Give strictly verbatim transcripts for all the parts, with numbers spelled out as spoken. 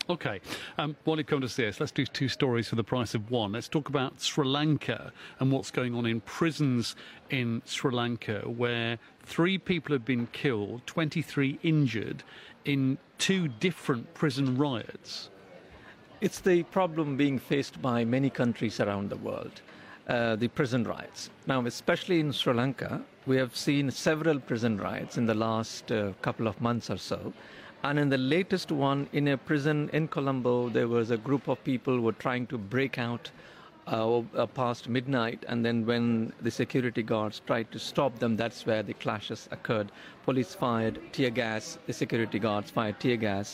OK. Um, while you come to see us, let's do two stories for the price of one. Let's talk about Sri Lanka and what's going on in prisons in Sri Lanka, where three people have been killed, twenty-three injured in two different prison riots. It's the problem being faced by many countries around the world, uh, the prison riots. Now, especially in Sri Lanka, we have seen several prison riots in the last uh, couple of months or so. And in the latest one, in a prison in Colombo, there was a group of people who were trying to break out uh, past midnight. And then when the security guards tried to stop them, that's where the clashes occurred. Police fired tear gas, the security guards fired tear gas,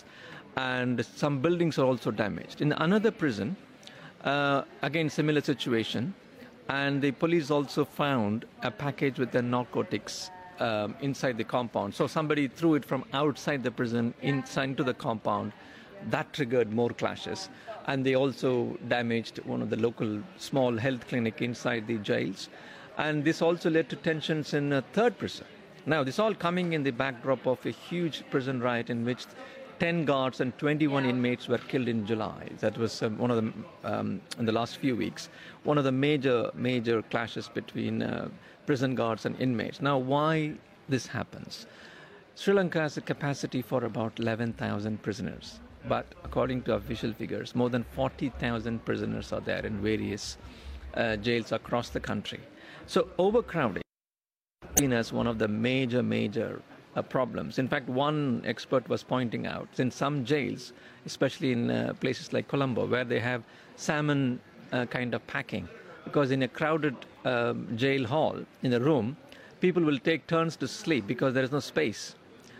and some buildings are also damaged. In another prison, uh, again, similar situation. And the police also found a package with the narcotics Um, inside the compound. So somebody threw it from outside the prison inside into the compound. That triggered more clashes. And they also damaged one of the local small health clinic inside the jails. And this also led to tensions in a third prison. Now, this all coming in the backdrop of a huge prison riot in which ten guards and twenty-one inmates were killed in July. That was um, one of the, um, in the last few weeks, one of the major, major clashes between uh, prison guards and inmates. Now, why this happens? Sri Lanka has a capacity for about eleven thousand prisoners. But according to official figures, more than forty thousand prisoners are there in various uh, jails across the country. So overcrowding is seen as one of the major, major uh, problems. In fact, one expert was pointing out, in some jails, especially in uh, places like Colombo, where they have salmon uh, kind of packing, because in a crowded um, jail hall, in a room, people will take turns to sleep because there is no space.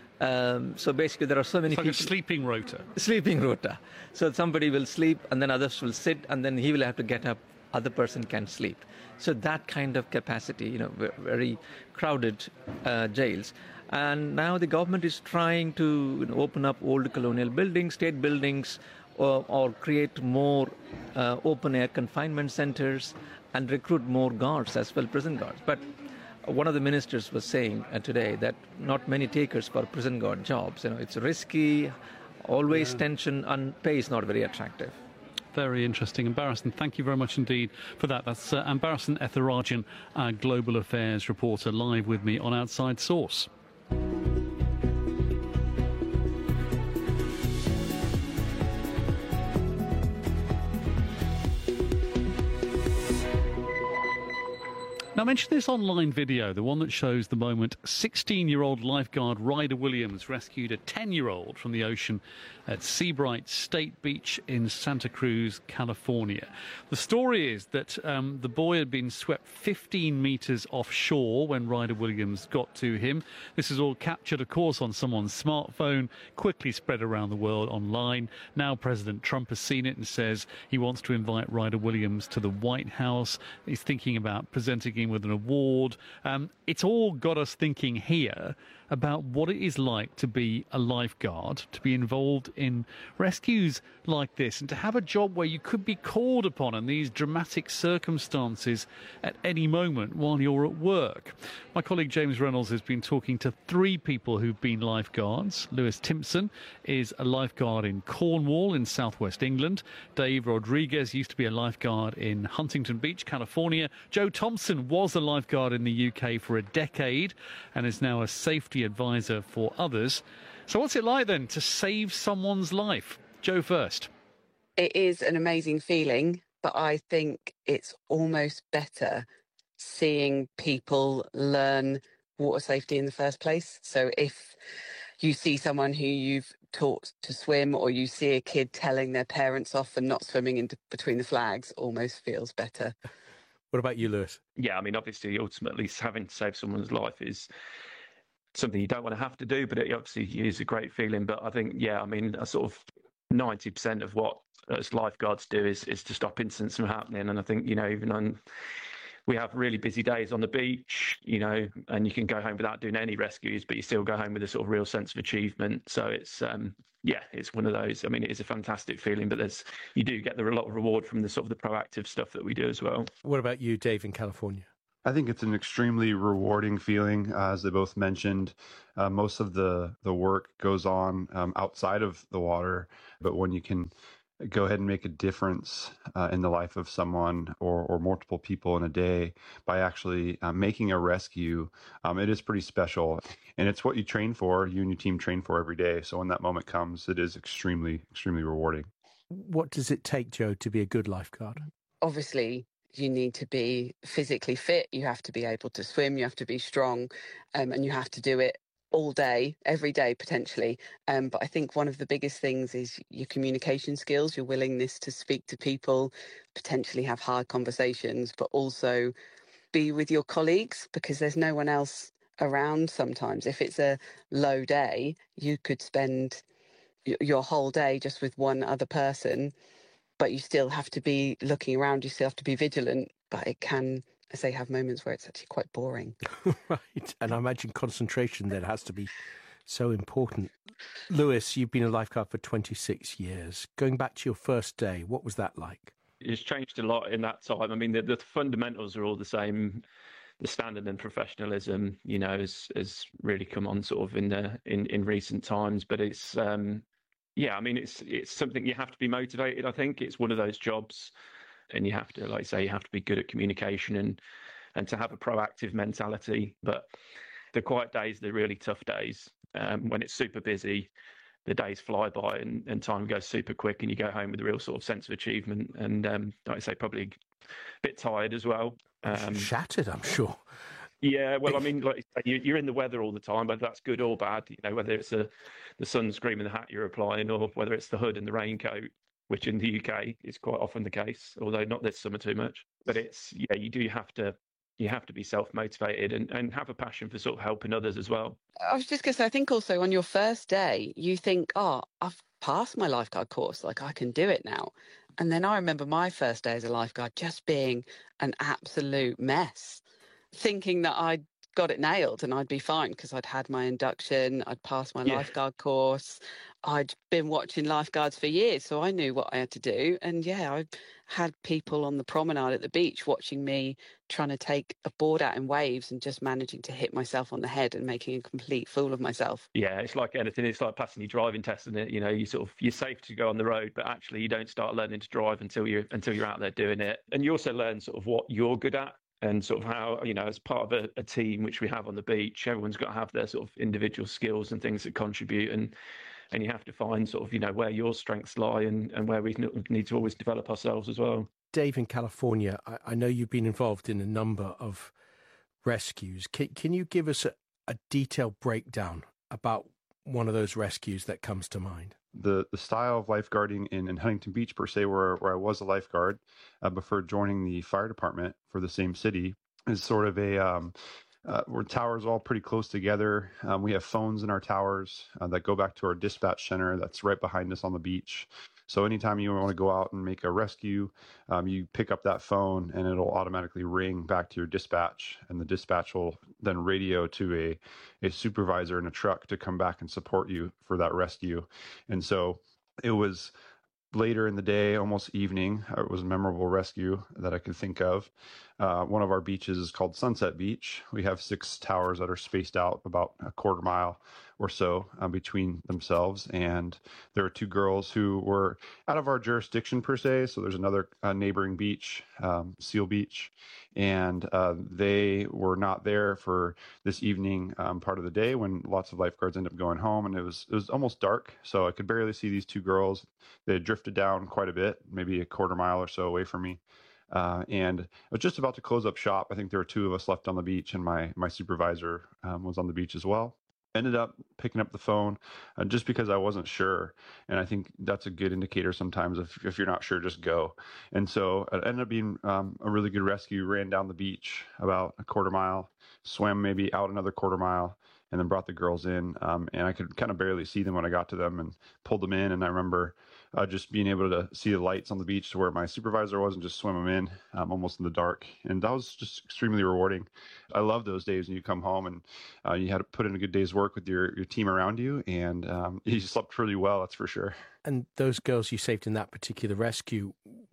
Um, so basically, there are so many it's like people. a sleeping rota. Sleeping rota. So somebody will sleep, and then others will sit, and then he will have to get up. Other person can sleep. So that kind of capacity, you know, very crowded uh, jails. And now the government is trying to you know, open up old colonial buildings, state buildings, or, or create more uh, open-air confinement centers and recruit more guards as well, prison guards. But one of the ministers was saying uh, today that not many takers for prison guard jobs. You know, it's risky, always yeah. tension, and pay is not very attractive. Very interesting. Ambarasan, thank you very much indeed for that. That's uh, Ambarasan Ethirajan, our Global Affairs reporter, live with me on Outside Source. Now, I mentioned this online video, the one that shows the moment sixteen-year-old lifeguard Ryder Williams rescued a ten-year-old from the ocean at Seabright State Beach in Santa Cruz, California. The story is that um, the boy had been swept fifteen metres offshore when Ryder Williams got to him. This is all captured, of course, on someone's smartphone, quickly spread around the world online. Now President Trump has seen it and says he wants to invite Ryder Williams to the White House. He's thinking about presenting him with an award. Um, it's all got us thinking here about what it is like to be a lifeguard, to be involved in rescues like this, and to have a job where you could be called upon in these dramatic circumstances at any moment while you're at work. My colleague James Reynolds has been talking to three people who've been lifeguards. Lewis Timpson is a lifeguard in Cornwall in southwest England. Dave Rodriguez used to be a lifeguard in Huntington Beach, California. Joe Thompson was a lifeguard in the U K for a decade and is now a safety advisor for others. So what's it like then to save someone's life? Joe first. It is an amazing feeling, but I think it's almost better seeing people learn water safety in the first place. So if you see someone who you've taught to swim, or you see a kid telling their parents off and not swimming into between the flags, almost feels better. What about you, Lewis? Yeah, I mean, obviously, ultimately, having to save someone's life is something you don't want to have to do, but it obviously is a great feeling. But I think, yeah, I mean, a sort of ninety percent of what us lifeguards do is is to stop incidents from happening. And I think, you know, even on, we have really busy days on the beach, you know, and you can go home without doing any rescues, but you still go home with a sort of real sense of achievement. So it's, um, yeah, it's one of those. I mean, it is a fantastic feeling, but there's, you do get the, a lot of reward from the sort of the proactive stuff that we do as well. What about you, Dave, in California? I think it's an extremely rewarding feeling, uh, as they both mentioned. Uh, most of the, the work goes on um, outside of the water, but when you can go ahead and make a difference uh, in the life of someone or, or multiple people in a day by actually uh, making a rescue, um, it is pretty special. And it's what you train for, you and your team train for every day. So when that moment comes, it is extremely, extremely rewarding. What does it take, Joe, to be a good lifeguard? Obviously, you need to be physically fit. You have to be able to swim. You have to be strong, um, and you have to do it all day, every day, potentially. Um, but I think one of the biggest things is your communication skills, your willingness to speak to people, potentially have hard conversations, but also be with your colleagues, because there's no one else around sometimes. If it's a low day, you could spend y- your whole day just with one other person, but you still have to be looking around, you still have to be vigilant, but it can, as they have moments where it's actually quite boring. Right. And I imagine concentration then has to be so important. Lewis, you've been a lifeguard for twenty-six years. Going back to your first day, what was that like? It's changed a lot in that time. I mean, the, the fundamentals are all the same. The standard and professionalism, you know, has, has really come on sort of in the in, in recent times. But it's um, yeah, I mean, it's it's something you have to be motivated. I think it's one of those jobs, and you have to, like I say, you have to be good at communication and and to have a proactive mentality. But the quiet days, the really tough days, um, when it's super busy, the days fly by and, and time goes super quick, and you go home with a real sort of sense of achievement. And um, like I say, probably a bit tired as well. Um, Shattered, I'm sure. Yeah, well, I mean, like you're in the weather all the time, whether that's good or bad. You know, whether it's a, the sunscreen and the hat you're applying, or whether it's the hood and the raincoat, which in the U K is quite often the case, although not this summer too much. But it's, yeah, you do have to, you have to be self-motivated and, and have a passion for sort of helping others as well. I was just going to say, I think also on your first day, you think, oh, I've passed my lifeguard course, like I can do it now. And then I remember my first day as a lifeguard just being an absolute mess, thinking that I'd got it nailed and I'd be fine because I'd had my induction, I'd passed my Yeah. lifeguard course, I'd been watching lifeguards for years, so I knew what I had to do. And yeah, I had people on the promenade at the beach watching me trying to take a board out in waves and just managing to hit myself on the head and making a complete fool of myself. Yeah, it's like anything. It's like passing your driving test, isn't it? You know, you sort of, you're safe to go on the road, but actually you don't start learning to drive until you're until you're out there doing it. And you also learn sort of what you're good at. And sort of how, you know, as part of a, a team, which we have on the beach, everyone's got to have their sort of individual skills and things that contribute. And and you have to find sort of, you know, where your strengths lie and, and where we need to always develop ourselves as well. Dave, in California, I, I know you've been involved in a number of rescues. Can, can you give us a, a detailed breakdown about one of those rescues that comes to mind? The the style of lifeguarding in, in Huntington Beach, per se, where, where I was a lifeguard uh, before joining the fire department for the same city, is sort of a, um, uh, where towers all pretty close together. Um, we have phones in our towers uh, that go back to our dispatch center that's right behind us on the beach. So anytime you want to go out and make a rescue, um, you pick up that phone and it'll automatically ring back to your dispatch, and the dispatch will then radio to a, a supervisor in a truck to come back and support you for that rescue. And so it was later in the day, almost evening. It was a memorable rescue that I could think of. Uh, one of our beaches is called Sunset Beach. We have six towers that are spaced out about a quarter mile or so uh, between themselves. And there are two girls who were out of our jurisdiction per se. So there's another uh, neighboring beach, um, Seal Beach, and uh, they were not there for this evening um, part of the day when lots of lifeguards end up going home. And it was it was almost dark, so I could barely see these two girls. They had drifted down quite a bit, maybe a quarter mile or so away from me. Uh, and I was just about to close up shop. I think there were two of us left on the beach, and my my supervisor um, was on the beach as well. Ended up picking up the phone uh, just because I wasn't sure. And I think that's a good indicator sometimes. If, if you're not sure, just go. And so it ended up being um, a really good rescue. Ran down the beach about a quarter mile, swam maybe out another quarter mile, and then brought the girls in. Um, and I could kind of barely see them when I got to them and pulled them in. And I remember uh, just being able to see the lights on the beach to where my supervisor was and just swim them in um, almost in the dark. And that was just extremely rewarding. I love those days when you come home and uh, you had to put in a good day's work with your, your team around you, and um, you slept really well, that's for sure. And those girls you saved in that particular rescue,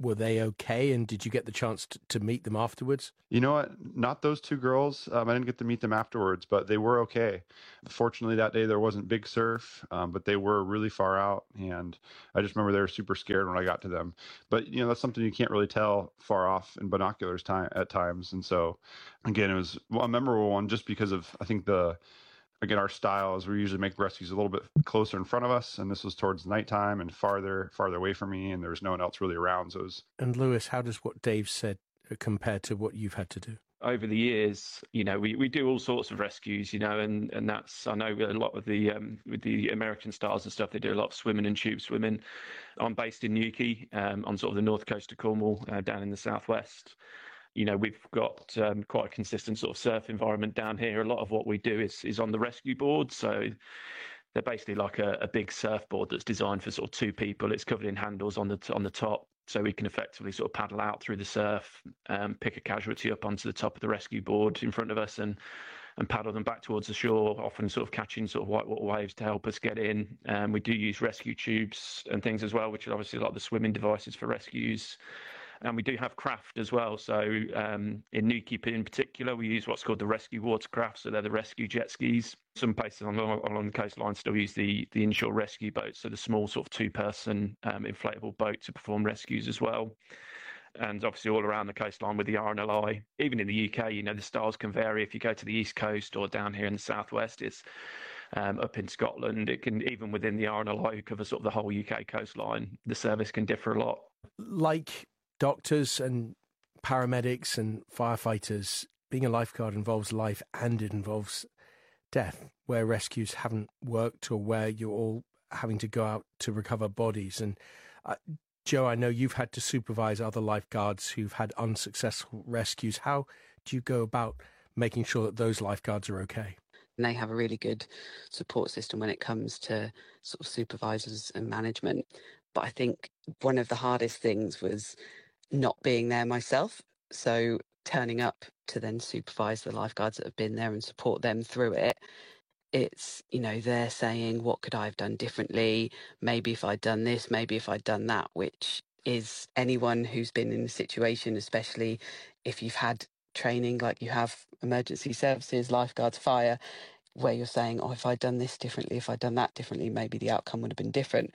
were they okay? And did you get the chance to, to meet them afterwards? You know what? Not those two girls. Um, I didn't get to meet them afterwards, but they were okay. Fortunately, that day there wasn't big surf, um, but they were really far out. And I just remember they were super scared when I got to them. But, you know, that's something you can't really tell far off in binoculars time at times. And so, again, it was a memorable one just because of, I think, the, again, our style is we usually make rescues a little bit closer in front of us, and this was towards nighttime and farther, farther away from me, and there was no one else really around. So it was... And Lewis, how does what Dave said compare to what you've had to do? Over the years, you know, we, we do all sorts of rescues, you know, and, and that's, I know a lot of the, um, with the American stars and stuff, they do a lot of swimming and tube swimming. I'm based in Newquay, um, on sort of the north coast of Cornwall, uh, down in the southwest. You know, we've got um, quite a consistent sort of surf environment down here. A lot of what we do is is on the rescue board. So they're basically like a, a big surfboard that's designed for sort of two people. It's covered in handles on the on the top, so we can effectively sort of paddle out through the surf, um, pick a casualty up onto the top of the rescue board in front of us, and and paddle them back towards the shore, often sort of catching sort of whitewater waves to help us get in. Um, we do use rescue tubes and things as well, which are obviously like the swimming devices for rescues. And we do have craft as well. So um, in Newquay in particular, we use what's called the rescue watercraft. So they're the rescue jet skis. Some places along, along the coastline still use the, the inshore rescue boats. So the small sort of two-person um, inflatable boat to perform rescues as well. And obviously all around the coastline with the R N L I. Even in the U K, you know, the styles can vary. If you go to the East Coast or down here in the Southwest, it's um, up in Scotland. It can, even within the R N L I, who covers sort of the whole U K coastline, the service can differ a lot. Like doctors and paramedics and firefighters, being a lifeguard involves life and it involves death, where rescues haven't worked or where you're all having to go out to recover bodies. And uh, Joe, I know you've had to supervise other lifeguards who've had unsuccessful rescues. How do you go about making sure that those lifeguards are okay? And they have a really good support system when it comes to sort of supervisors and management. But I think one of the hardest things was not being there myself. So turning up to then supervise the lifeguards that have been there and support them through it. It's, you know, they're saying, what could I have done differently? Maybe if I'd done this, maybe if I'd done that, which is anyone who's been in a situation, especially if you've had training like you have emergency services, lifeguards, fire, where you're saying, oh, if I'd done this differently, if I'd done that differently, maybe the outcome would have been different.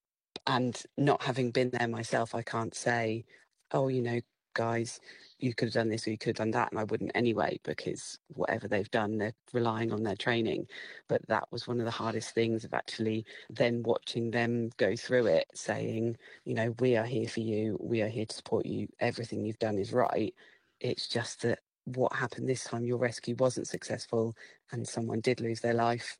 And not having been there myself, I can't say, oh, you know, guys, you could have done this or you could have done that. And I wouldn't anyway, because whatever they've done, they're relying on their training. But that was one of the hardest things of actually then watching them go through it, saying, you know, we are here for you. We are here to support you. Everything you've done is right. It's just that what happened this time, your rescue wasn't successful and someone did lose their life,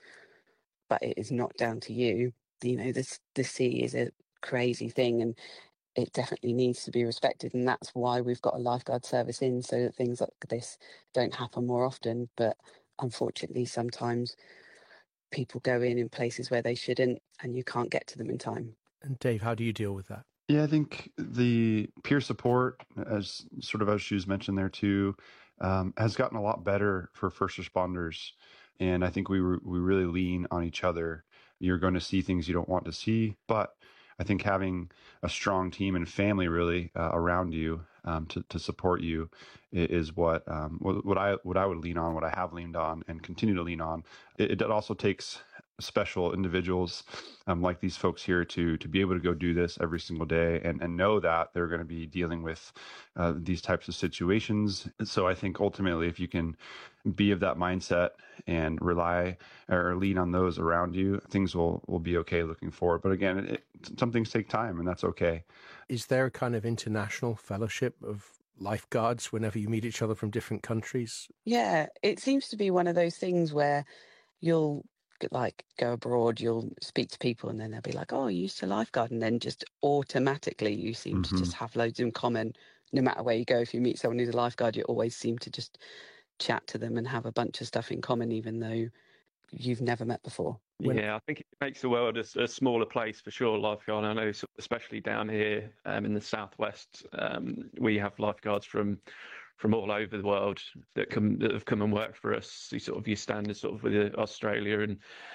but it is not down to you. You know, this, the sea is a crazy thing and it definitely needs to be respected. And that's why we've got a lifeguard service in, so that things like this don't happen more often. But unfortunately, sometimes people go in in places where they shouldn't and you can't get to them in time. And Dave, how do you deal with that? Yeah, I think the peer support, as sort of as she was mentioned there too, um, has gotten a lot better for first responders. And I think we re- we really lean on each other. You're going to see things you don't want to see, but I think having a strong team and family really uh, around you um, to to support you is what um, what I what I would lean on, what I have leaned on, and continue to lean on. It, it also takes special individuals um, like these folks here to to be able to go do this every single day and, and know that they're going to be dealing with uh, these types of situations. So I think ultimately, if you can be of that mindset and rely or lean on those around you, things will, will be okay looking forward. But again, it, some things take time, and that's okay. Is there a kind of international fellowship of lifeguards whenever you meet each other from different countries? Yeah, it seems to be one of those things where you'll like go abroad, you'll speak to people and then they'll be like, oh, you used to lifeguard, and then just automatically you seem mm-hmm. to just have loads in common. No matter where you go, if you meet someone who's a lifeguard, you always seem to just chat to them and have a bunch of stuff in common, even though you've never met before. When... Yeah, I think it makes the world a, a smaller place for sure, lifeguard. I know, especially down here um, in the southwest, um, we have lifeguards from from all over the world that come that have come and worked for us. You sort of your standard sort of with Australia and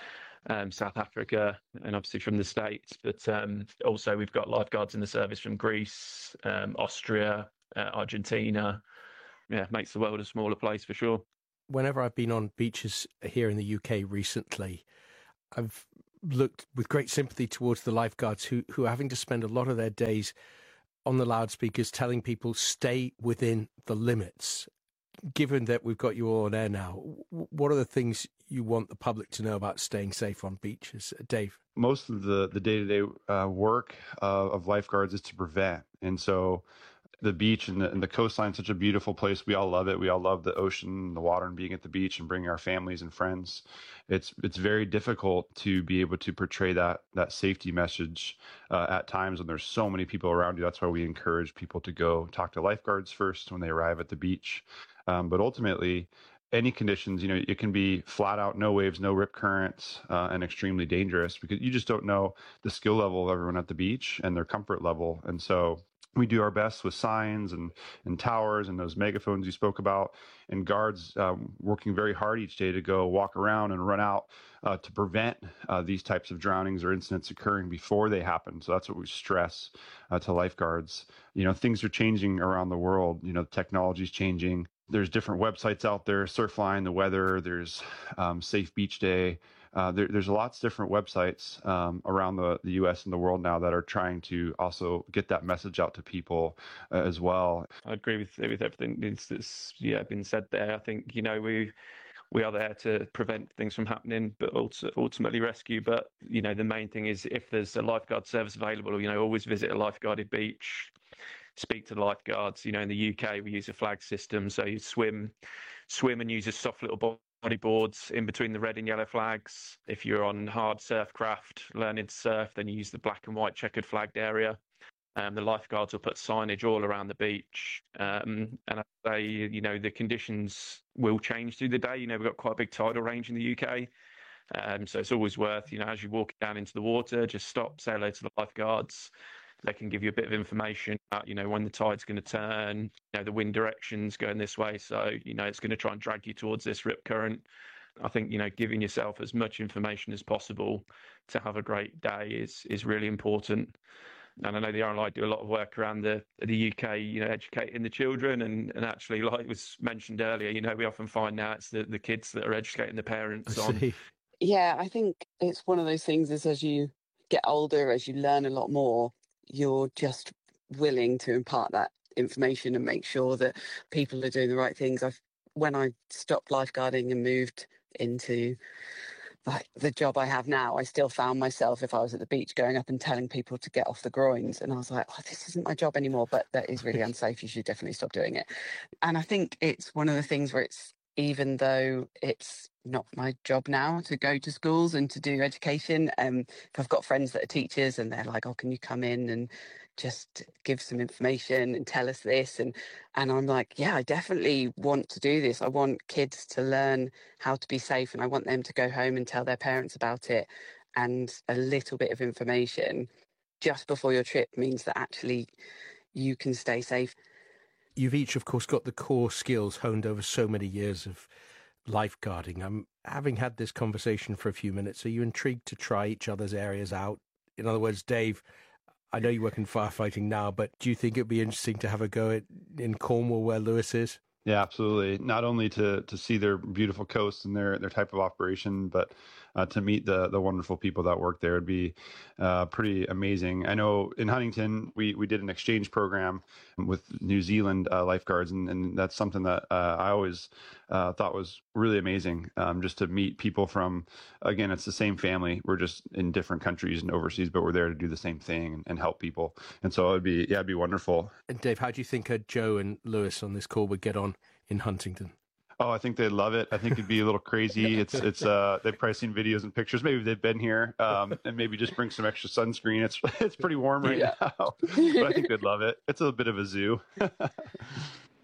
um, South Africa, and obviously from the States. But um, also we've got lifeguards in the service from Greece, um, Austria, uh, Argentina. Yeah, makes the world a smaller place for sure. Whenever I've been on beaches here in the U K recently, I've looked with great sympathy towards the lifeguards who, who are having to spend a lot of their days on the loudspeakers telling people stay within the limits. Given that we've got you all on air now, what are the things you want the public to know about staying safe on beaches? Dave? Most of the, the day-to-day uh, work uh, of lifeguards is to prevent. And so the beach and the, and the coastline is such a beautiful place. We all love it. We all love the ocean, the water, and being at the beach and bringing our families and friends. It's it's very difficult to be able to portray that that safety message uh, at times when there's so many people around you. That's why we encourage people to go talk to lifeguards first when they arrive at the beach. Um, but ultimately, any conditions, you know, it can be flat out, no waves, no rip currents, uh, and extremely dangerous because you just don't know the skill level of everyone at the beach and their comfort level. And so we do our best with signs and, and towers and those megaphones you spoke about, and guards um, working very hard each day to go walk around and run out uh, to prevent uh, these types of drownings or incidents occurring before they happen. So that's what we stress uh, to lifeguards. You know, things are changing around the world. You know, technology is changing. There's different websites out there, Surfline, the weather, there's um, Safe Beach Day. Uh, there, there's lots of different websites um, around the, the U S and the world now that are trying to also get that message out to people uh, as well. I agree with with everything that's, that's yeah been said there. I think, you know, we we are there to prevent things from happening, but also ultimately rescue. But, you know, the main thing is if there's a lifeguard service available, you know, always visit a lifeguarded beach. Speak to the lifeguards. You know, in the U K, we use a flag system. So you swim, swim and use a soft little bodyboards in between the red and yellow flags. If you're on hard surf craft, learning to surf, then you use the black and white checkered flagged area. Um, the lifeguards will put signage all around the beach. Um, and I say, you know, the conditions will change through the day. You know, we've got quite a big tidal range in the U K. Um, so it's always worth, you know, as you walk down into the water, just stop, say hello to the lifeguards. They can give you a bit of information about, you know, when the tide's going to turn, you know, the wind direction's going this way. So, you know, it's going to try and drag you towards this rip current. I think, you know, giving yourself as much information as possible to have a great day is is really important. And I know the R L I do a lot of work around the the U K, you know, educating the children. And, and actually, like was mentioned earlier, you know, we often find now it's the, the kids that are educating the parents on. Yeah, I think it's one of those things is as you get older, as you learn a lot more, you're just willing to impart that information and make sure that people are doing the right things. I've, when I stopped lifeguarding and moved into like the job I have now, I still found myself, if I was at the beach, going up and telling people to get off the groins. And I was like, oh, this isn't my job anymore, but that is really unsafe. You should definitely stop doing it. And I think it's one of the things where it's, even though it's not my job now to go to schools and to do education, um, if I've got friends that are teachers and they're like, oh, can you come in and just give some information and tell us this? And and I'm like, yeah, I definitely want to do this. I want kids to learn how to be safe, and I want them to go home and tell their parents about it. And a little bit of information just before your trip means that actually you can stay safe. You've each, of course, got the core skills honed over so many years of lifeguarding. I'm having had this conversation for a few minutes. Are you intrigued to try each other's areas out? In other words, Dave, I know you work in firefighting now, but do you think it'd be interesting to have a go at, in Cornwall where Lewis is? Yeah, absolutely. Not only to to see their beautiful coast and their their type of operation, but uh, to meet the the wonderful people that work there would be uh, pretty amazing. I know in Huntington we we did an exchange program with New Zealand uh, lifeguards, and, and that's something that uh, I always uh, thought was really amazing. Um, just to meet people from, again, it's the same family. We're just in different countries and overseas, but we're there to do the same thing and, and help people. And so it'd be yeah, it'd be wonderful. And Dave, how do you think uh, Joe and Lewis on this call would get on in Huntington? Oh, I think they'd love it. I think it'd be a little crazy. It's it's uh they've probably seen videos and pictures. Maybe they've been here, um, and maybe just bring some extra sunscreen. It's it's pretty warm right yeah. now, but I think they'd love it. It's a bit of a zoo.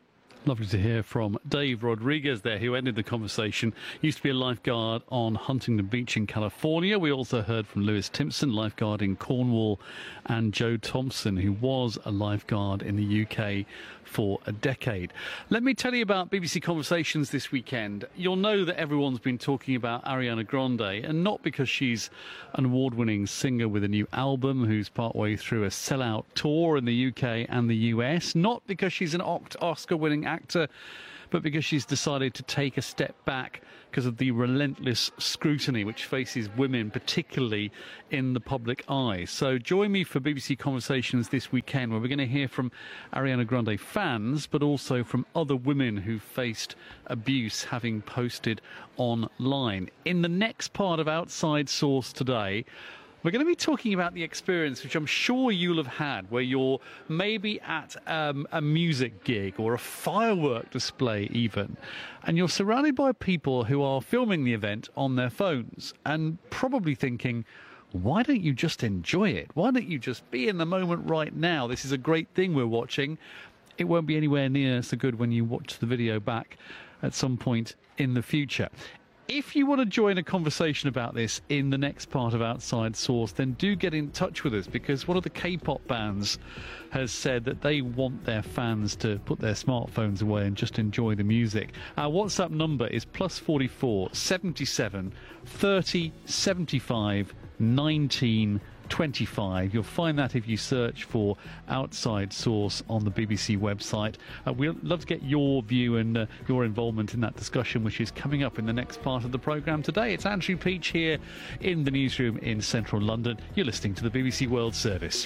Lovely to hear from Dave Rodriguez there, who ended the conversation. Used to be a lifeguard on Huntington Beach in California. We also heard from Lewis Timpson, lifeguard in Cornwall, and Joe Thompson, who was a lifeguard in the U K for a decade. Let me tell you about B B C Conversations this weekend. You'll know that everyone's been talking about Ariana Grande, and not because she's an award-winning singer with a new album who's partway through a sellout tour in the U K and the U S, not because she's an Oscar-winning actor, but because she's decided to take a step back because of the relentless scrutiny which faces women, particularly in the public eye. So join me for B B C Conversations this weekend, where we're going to hear from Ariana Grande fans, but also from other women who faced abuse having posted online. In the next part of Outside Source today, we're going to be talking about the experience, which I'm sure you'll have had, where you're maybe at um, a music gig or a firework display even, and you're surrounded by people who are filming the event on their phones and probably thinking, why don't you just enjoy it? Why don't you just be in the moment right now? This is a great thing we're watching. It won't be anywhere near so good when you watch the video back at some point in the future. If you want to join a conversation about this in the next part of Outside Source, then do get in touch with us, because one of the K-pop bands has said that they want their fans to put their smartphones away and just enjoy the music. Our WhatsApp number is plus forty-four, seventy-seven, thirty, seventy-five, nineteen, twenty-five. You'll find that if you search for Outside Source on the B B C website. Uh, we'd love to get your view and uh, your involvement in that discussion, which is coming up in the next part of the programme today. It's Andrew Peach here in the newsroom in central London. You're listening to the B B C World Service.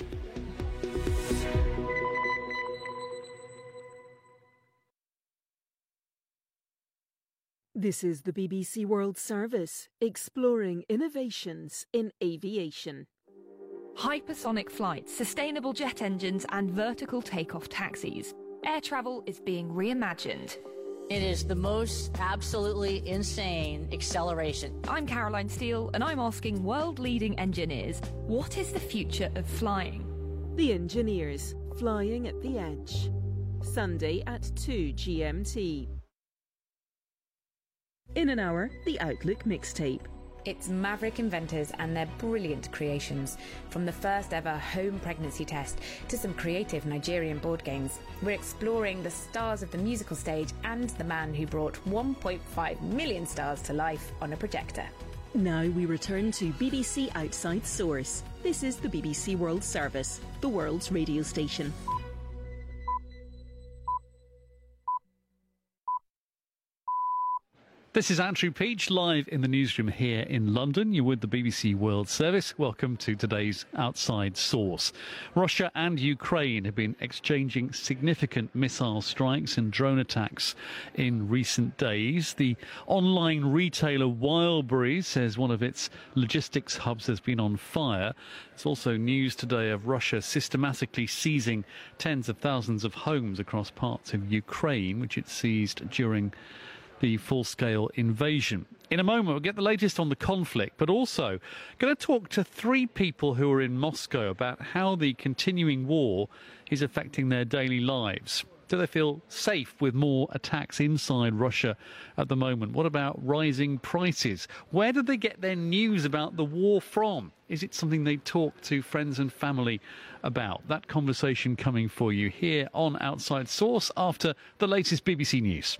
This is the B B C World Service, exploring innovations in aviation. Hypersonic flights, sustainable jet engines and vertical takeoff taxis. Air travel is being reimagined. It is the most absolutely insane acceleration. I'm Caroline Steele, and I'm asking world-leading engineers, what is the future of flying? The Engineers, flying at the edge. Sunday at two G M T. In an hour, the Outlook mixtape. It's maverick inventors and their brilliant creations. From the first ever home pregnancy test to some creative Nigerian board games, we're exploring the stars of the musical stage and the man who brought one point five million stars to life on a projector. Now we return to B B C Outside Source. This is the B B C World Service, the world's radio station. This is Andrew Peach, live in the newsroom here in London. You're with the B B C World Service. Welcome to today's Outside Source. Russia and Ukraine have been exchanging significant missile strikes and drone attacks in recent days. The online retailer Wildberries says one of its logistics hubs has been on fire. It's also news today of Russia systematically seizing tens of thousands of homes across parts of Ukraine, which it seized during the full-scale invasion. In a moment, we'll get the latest on the conflict, but also going to talk to three people who are in Moscow about how the continuing war is affecting their daily lives. Do they feel safe with more attacks inside Russia at the moment? What about rising prices? Where do they get their news about the war from? Is it something they talk to friends and family about? That conversation coming for you here on Outside Source after the latest B B C News.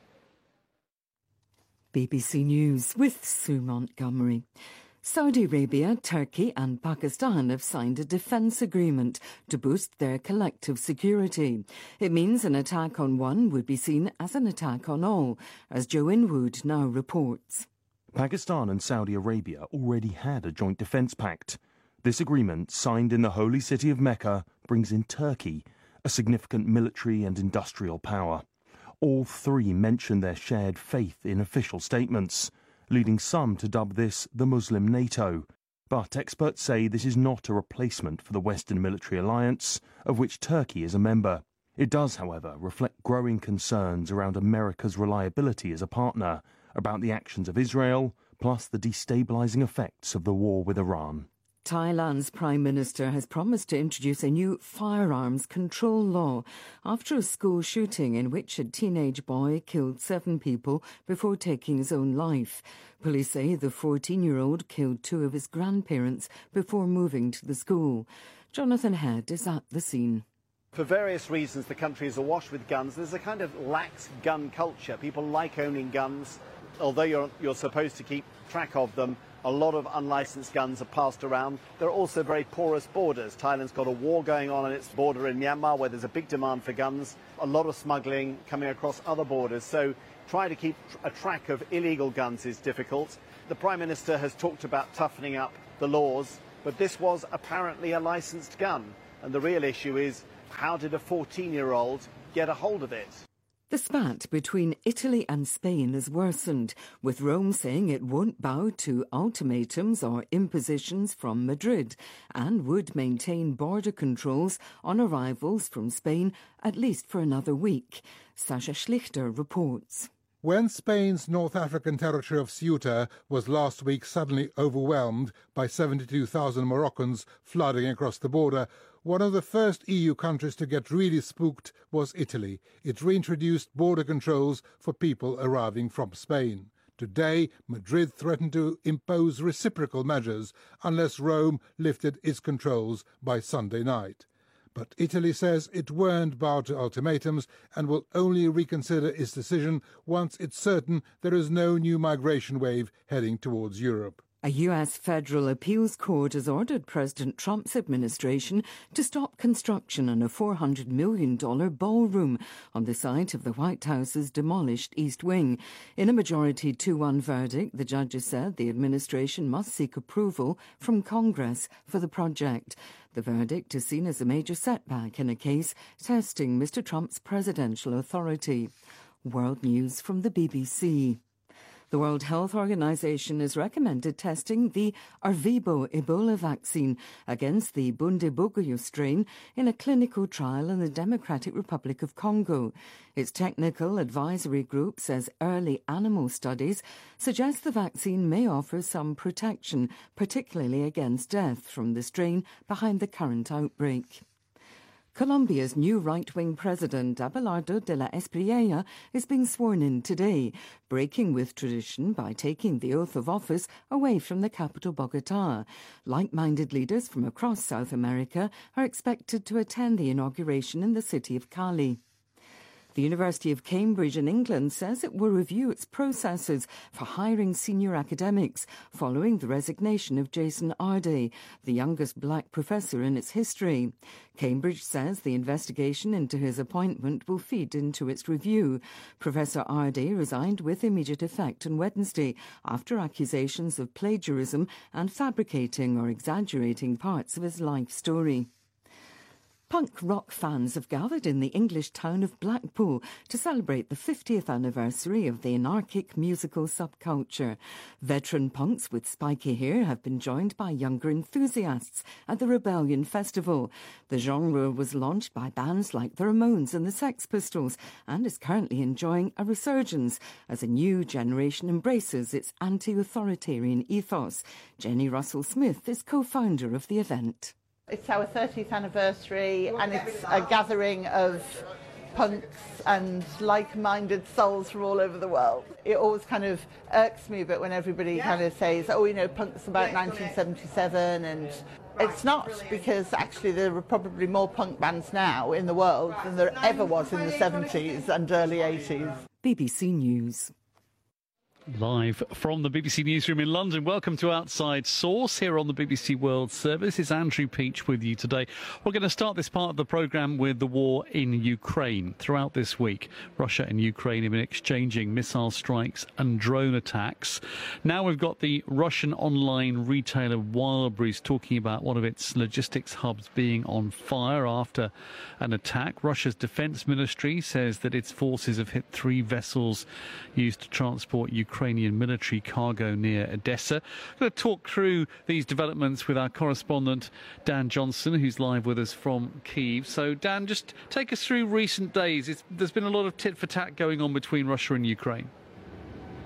B B C News with Sue Montgomery. Saudi Arabia, Turkey and Pakistan have signed a defence agreement to boost their collective security. It means an attack on one would be seen as an attack on all, as Joe Inwood now reports. Pakistan and Saudi Arabia already had a joint defence pact. This agreement, signed in the holy city of Mecca, brings in Turkey, a significant military and industrial power. All three mention their shared faith in official statements, leading some to dub this the Muslim NATO. But experts say this is not a replacement for the Western military alliance, of which Turkey is a member. It does, however, reflect growing concerns around America's reliability as a partner, about the actions of Israel, plus the destabilising effects of the war with Iran. Thailand's Prime Minister has promised to introduce a new firearms control law after a school shooting in which a teenage boy killed seven people before taking his own life. Police say the fourteen-year-old killed two of his grandparents before moving to the school. Jonathan Head is at the scene. For various reasons, the country is awash with guns. There's a kind of lax gun culture. People like owning guns. Although you're, you're supposed to keep track of them, a lot of unlicensed guns are passed around. There are also very porous borders. Thailand's got a war going on on its border in Myanmar where there's a big demand for guns, a lot of smuggling coming across other borders. So trying to keep a track of illegal guns is difficult. The Prime Minister has talked about toughening up the laws, but this was apparently a licensed gun. And the real issue is, how did a fourteen-year-old get a hold of it? The spat between Italy and Spain has worsened, with Rome saying it won't bow to ultimatums or impositions from Madrid and would maintain border controls on arrivals from Spain at least for another week. Sasha Schlichter reports. When Spain's North African territory of Ceuta was last week suddenly overwhelmed by seventy-two thousand Moroccans flooding across the border, one of the first E U countries to get really spooked was Italy. It reintroduced border controls for people arriving from Spain. Today, Madrid threatened to impose reciprocal measures unless Rome lifted its controls by Sunday night. But Italy says it won't bow to ultimatums and will only reconsider its decision once it's certain there is no new migration wave heading towards Europe. A U S federal appeals court has ordered President Trump's administration to stop construction on a four hundred million dollars ballroom on the site of the White House's demolished East Wing. In a majority two one verdict, the judges said the administration must seek approval from Congress for the project. The verdict is seen as a major setback in a case testing Mister Trump's presidential authority. World News from the B B C. The World Health Organization has recommended testing the Ervebo Ebola vaccine against the Bundibugyo strain in a clinical trial in the Democratic Republic of Congo. Its technical advisory group says early animal studies suggest the vaccine may offer some protection, particularly against death from the strain behind the current outbreak. Colombia's new right-wing president, Abelardo de la Espriella, is being sworn in today, breaking with tradition by taking the oath of office away from the capital, Bogotá. Like-minded leaders from across South America are expected to attend the inauguration in the city of Cali. The University of Cambridge in England says it will review its processes for hiring senior academics following the resignation of Jason Arday, the youngest black professor in its history. Cambridge says the investigation into his appointment will feed into its review. Professor Arday resigned with immediate effect on Wednesday after accusations of plagiarism and fabricating or exaggerating parts of his life story. Punk rock fans have gathered in the English town of Blackpool to celebrate the fiftieth anniversary of the anarchic musical subculture. Veteran punks with spiky hair have been joined by younger enthusiasts at the Rebellion Festival. The genre was launched by bands like the Ramones and the Sex Pistols and is currently enjoying a resurgence as a new generation embraces its anti-authoritarian ethos. Jenny Russell-Smith is co-founder of the event. It's our thirtieth anniversary and it's a gathering of punks and like-minded souls from all over the world. It always kind of irks me a bit when everybody kind of says, oh, you know, punk's about nineteen seventy-seven, and it's not, because actually there are probably more punk bands now in the world than there ever was in the seventies and early eighties. B B C News. Live from the B B C Newsroom in London. Welcome to Outside Source here on the B B C World Service. It's Andrew Peach with you today. We're going to start this part of the programme with the war in Ukraine. Throughout this week, Russia and Ukraine have been exchanging missile strikes and drone attacks. Now we've got the Russian online retailer Wildberries talking about one of its logistics hubs being on fire after an attack. Russia's defence ministry says that its forces have hit three vessels used to transport Ukraine Ukrainian military cargo near Odessa. I'm going to talk through these developments with our correspondent Dan Johnson, who's live with us from Kyiv. So, Dan, just take us through recent days. It's, there's been a lot of tit for tat going on between Russia and Ukraine.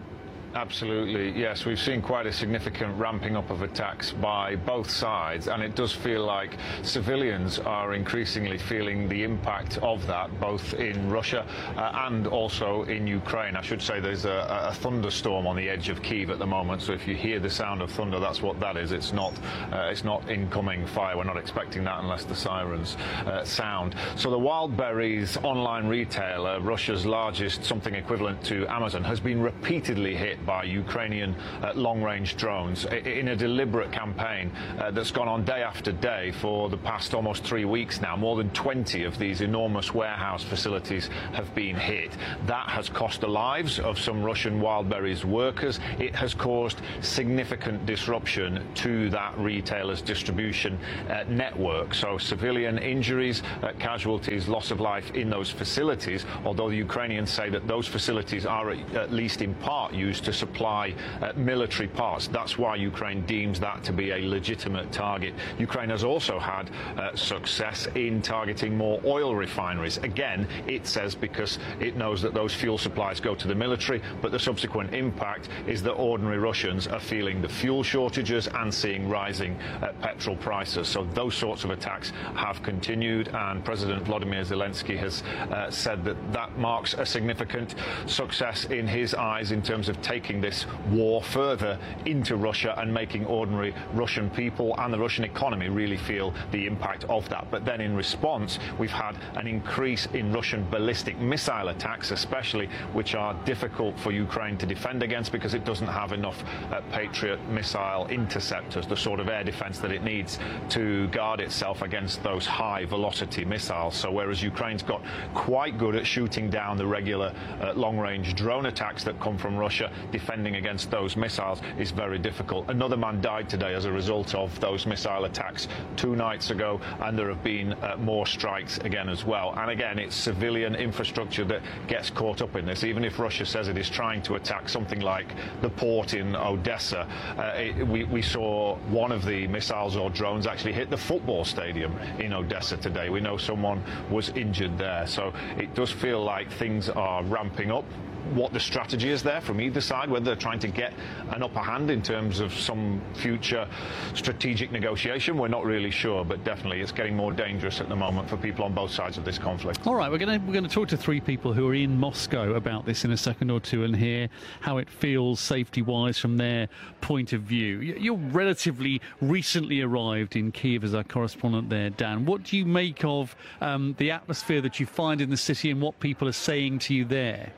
Absolutely, yes. We've seen quite a significant ramping up of attacks by both sides, and it does feel like civilians are increasingly feeling the impact of that, both in Russia uh, and also in Ukraine. I should say there's a, a thunderstorm on the edge of Kyiv at the moment, so if you hear the sound of thunder, that's what that is. It's not, uh, it's not incoming fire. We're not expecting that unless the sirens uh, sound. So the Wildberries online retailer, Russia's largest, something equivalent to Amazon, has been repeatedly hit by Ukrainian uh, long-range drones in a deliberate campaign uh, that's gone on day after day for the past almost three weeks now. More than twenty of these enormous warehouse facilities have been hit. That has cost the lives of some Russian Wildberries workers. It has caused significant disruption to that retailer's distribution uh, network. So civilian injuries, uh, casualties, loss of life in those facilities, although the Ukrainians say that those facilities are at, at least in part used to supply uh, military parts. That's why Ukraine deems that to be a legitimate target. Ukraine has also had uh, success in targeting more oil refineries. Again, it says because it knows that those fuel supplies go to the military, but the subsequent impact is that ordinary Russians are feeling the fuel shortages and seeing rising uh, petrol prices. So those sorts of attacks have continued, and President Volodymyr Zelensky has uh, said that that marks a significant success in his eyes in terms of taking this war further into Russia and making ordinary Russian people and the Russian economy really feel the impact of that. But then in response, we've had an increase in Russian ballistic missile attacks, especially, which are difficult for Ukraine to defend against because it doesn't have enough uh, Patriot missile interceptors, the sort of air defense that it needs to guard itself against those high velocity missiles. So whereas Ukraine's got quite good at shooting down the regular uh, long-range drone attacks that come from Russia, defending against those missiles is very difficult. Another man died today as a result of those missile attacks two nights ago, and there have been uh, more strikes again as well. And again, it's civilian infrastructure that gets caught up in this. Even if Russia says it is trying to attack something like the port in Odessa, uh, it, we, we saw one of the missiles or drones actually hit the football stadium in Odessa today. We know someone was injured there. So it does feel like things are ramping up. What the strategy is there from either side, whether they're trying to get an upper hand in terms of some future strategic negotiation, we're not really sure, but definitely it's getting more dangerous at the moment for people on both sides of this conflict. All right, we're going to we're going to talk to three people who are in Moscow about this in a second or two and hear how it feels safety-wise from their point of view. You're relatively recently arrived in Kyiv as our correspondent there, Dan. What do you make of um, the atmosphere that you find in the city and what people are saying to you there?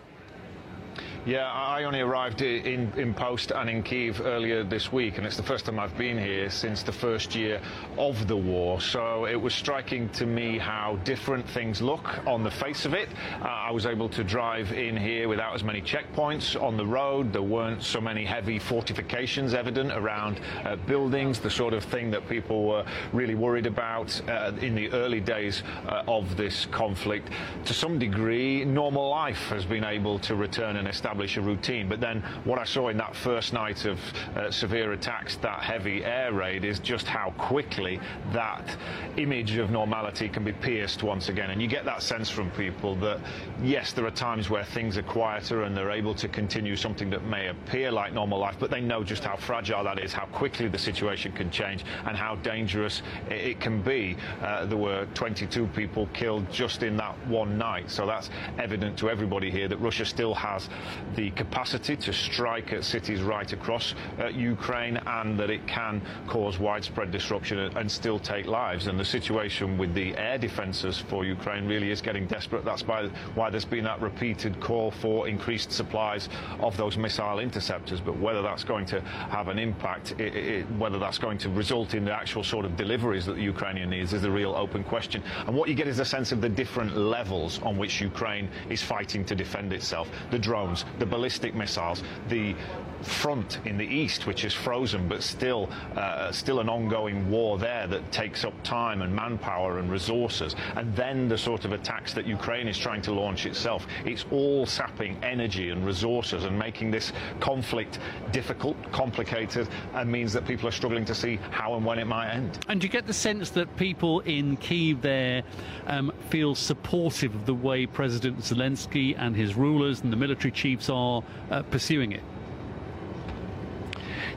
Yeah, I only arrived in, in post and in Kyiv earlier this week, and it's the first time I've been here since the first year of the war. So it was striking to me how different things look on the face of it. Uh, I was able to drive in here without as many checkpoints on the road. There weren't so many heavy fortifications evident around uh, buildings, the sort of thing that people were really worried about uh, in the early days uh, of this conflict. To some degree, normal life has been able to return and establish a routine. But then what I saw in that first night of uh, severe attacks, that heavy air raid, is just how quickly that image of normality can be pierced once again. And you get that sense from people that, yes, there are times where things are quieter and they're able to continue something that may appear like normal life, but they know just how fragile that is, how quickly the situation can change, and how dangerous it, it can be. Uh, there were twenty-two people killed just in that one night. So that's evident to everybody here that Russia still has the capacity to strike at cities right across uh, Ukraine, and that it can cause widespread disruption and, and still take lives. And the situation with the air defences for Ukraine really is getting desperate. That's by, why there's been that repeated call for increased supplies of those missile interceptors. But whether that's going to have an impact, it, it, whether that's going to result in the actual sort of deliveries that the Ukrainian needs, is the real open question. And what you get is a sense of the different levels on which Ukraine is fighting to defend itself. The drones, the ballistic missiles, the front in the east, which is frozen, but still uh, still an ongoing war there that takes up time and manpower and resources, and then the sort of attacks that Ukraine is trying to launch itself. It's all sapping energy and resources and making this conflict difficult, complicated, and means that people are struggling to see how and when it might end. And do you get the sense that people in Kyiv there um, feel supportive of the way President Zelensky and his rulers and the military chiefs are uh, pursuing it?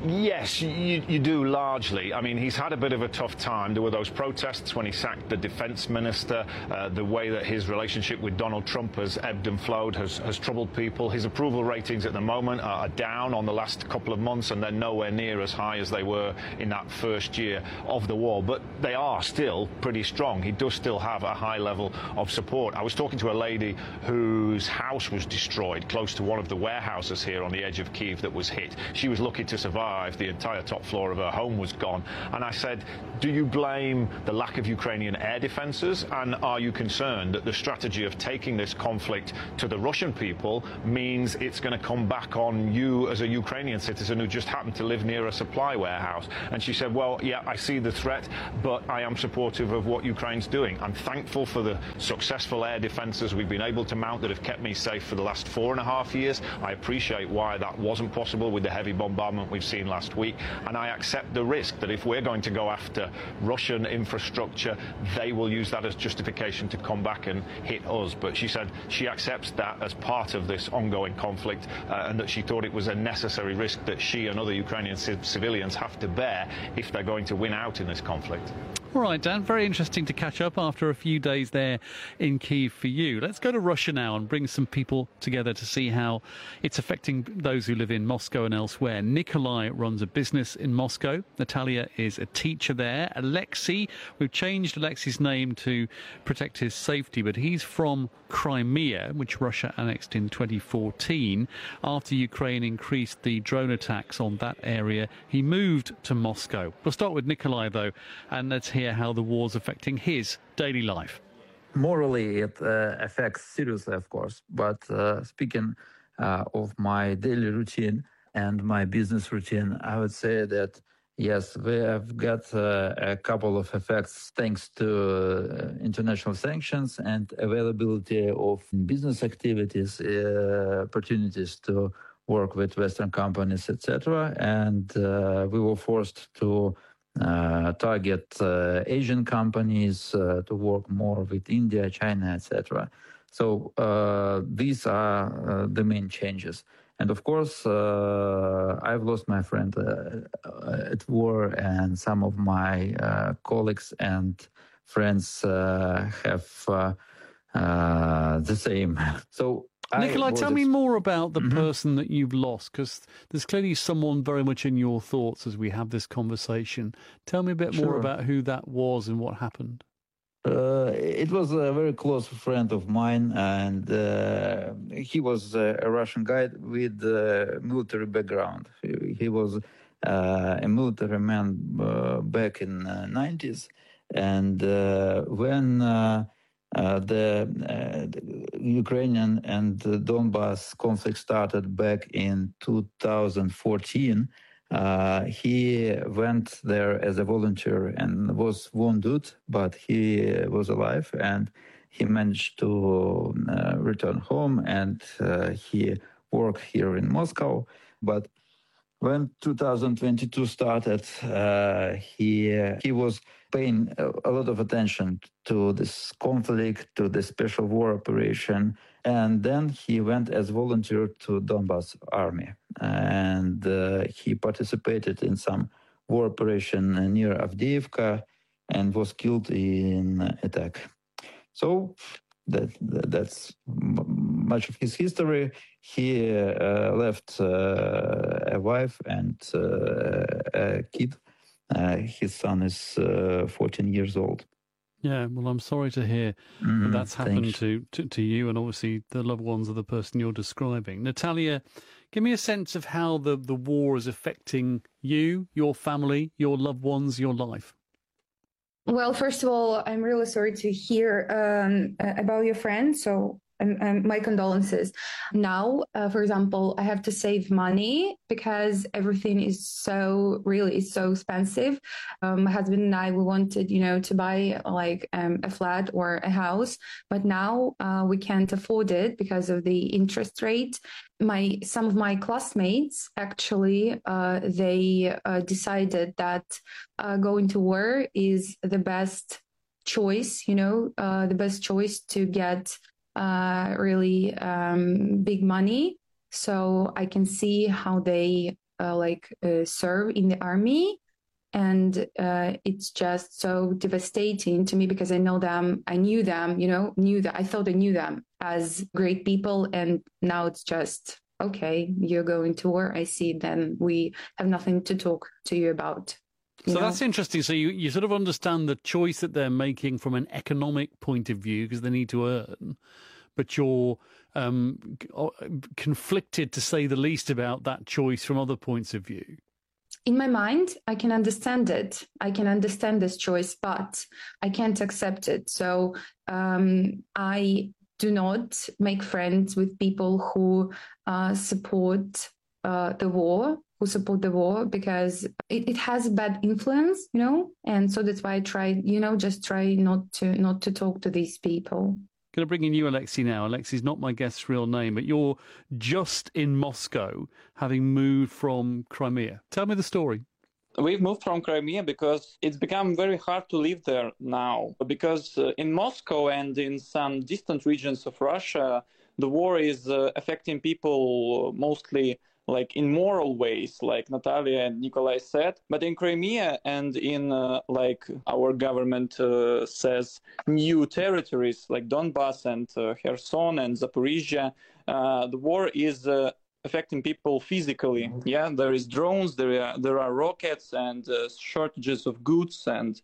Yes, you, you do largely. I mean, he's had a bit of a tough time. There were those protests when he sacked the defense minister. Uh, the way that his relationship with Donald Trump has ebbed and flowed has, has troubled people. His approval ratings at the moment are down on the last couple of months, and they're nowhere near as high as they were in that first year of the war. But they are still pretty strong. He does still have a high level of support. I was talking to a lady whose house was destroyed close to one of the warehouses here on the edge of Kyiv that was hit. She was lucky to survive. The entire top floor of her home was gone. And I said, do you blame the lack of Ukrainian air defences? And are you concerned that the strategy of taking this conflict to the Russian people means it's going to come back on you as a Ukrainian citizen who just happened to live near a supply warehouse? And she said, well, yeah, I see the threat, but I am supportive of what Ukraine's doing. I'm thankful for the successful air defences we've been able to mount that have kept me safe for the last four and a half years. I appreciate why that wasn't possible with the heavy bombardment we've seen last week, and I accept the risk that if we're going to go after Russian infrastructure, they will use that as justification to come back and hit us. But she said she accepts that as part of this ongoing conflict, uh, and that she thought it was a necessary risk that she and other Ukrainian c- civilians have to bear if they're going to win out in this conflict. All right, Dan, very interesting to catch up after a few days there in Kyiv for you. Let's go to Russia now and bring some people together to see how it's affecting those who live in Moscow and elsewhere. Nikolai runs a business in Moscow. Natalia is a teacher there. Alexei, we've changed Alexei's name to protect his safety, but he's from Crimea, which Russia annexed in twenty fourteen. After Ukraine increased the drone attacks on that area, he moved to Moscow. We'll start with Nikolai, though, and let's hear how the war's affecting his daily life. Morally, it uh, affects seriously, of course, but uh, speaking uh, of my daily routine and my business routine, I would say that, yes, we have got uh, a couple of effects thanks to uh, international sanctions and availability of business activities, uh, opportunities to work with Western companies, et cetera. And uh, we were forced to uh, target uh, Asian companies, uh, to work more with India, China, et cetera. So uh, these are uh, the main changes. And of course, uh, I've lost my friend uh, at war, and some of my uh, colleagues and friends uh, have uh, uh, the same. So, Nikolai, tell me more about the mm-hmm. person that you've lost, because there's clearly someone very much in your thoughts as we have this conversation. Tell me a bit Sure. more about who that was and what happened. Uh, it was a very close friend of mine, and uh, he was uh, a Russian guy with a military background. He, he was uh, a military man uh, back in the nineties, and uh, when uh, uh, the, uh, the Ukrainian and the Donbass conflict started back in two thousand fourteen, Uh, he went there as a volunteer and was wounded, but he was alive, and he managed to uh, return home, and uh, he worked here in Moscow. But when two thousand twenty-two started, uh, he he was paying a, a lot of attention to this conflict, to the special war operation, and then he went as volunteer to Donbass army, and uh, he participated in some war operation near Avdiivka and was killed in attack. So that, that that's much of his history. He uh, left uh, a wife and uh, a kid. Uh, his son is uh, fourteen years old. Yeah, well, I'm sorry to hear Mm, that that's happened thanks. to, to, to you and obviously the loved ones of the person you're describing. Natalia, give me a sense of how the, the war is affecting you, your family, your loved ones, your life. Well, first of all, I'm really sorry to hear um, about your friend. So um, um, my condolences. Now, uh, for example, I have to save money because everything is so really is so expensive. Um, my husband and I, we wanted, you know, to buy like um, a flat or a house, but now uh, we can't afford it because of the interest rate. My some of my classmates actually uh, they uh, decided that uh, going to war is the best choice. You know, uh, the best choice to get uh, really um, big money. So I can see how they uh, like uh, serve in the army. And uh, it's just so devastating to me because I know them, I knew them, you know, knew that I thought I knew them as great people. And now it's just, okay, you're going to war. I see, then we have nothing to talk to you about. You so know? That's interesting. So you, you sort of understand the choice that they're making from an economic point of view because they need to earn, but you're um, conflicted, to say the least, about that choice from other points of view. In my mind, I can understand it. I can understand this choice, but I can't accept it. So um, I do not make friends with people who uh, support uh, the war, who support the war, because it, it has a bad influence, you know. And so that's why I try, you know, just try not to not to talk to these people. Going to bring in you, Alexei, now. Alexei's not my guest's real name, but you're just in Moscow, having moved from Crimea. Tell me the story. We've moved from Crimea because it's become very hard to live there now. Because uh, in Moscow and in some distant regions of Russia, the war is uh, affecting people mostly like in moral ways, like Natalia and Nikolai said. But in Crimea and in uh, like our government uh, says, new territories like Donbass and uh, Kherson and Zaporizhia, uh, the war is uh, affecting people physically. Yeah, there is drones, there are, there are rockets and uh, shortages of goods. And